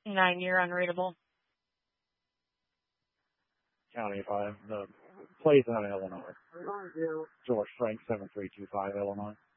9-year unreadable. County 5, the plays on Illinois. George Frank, 7325, Illinois.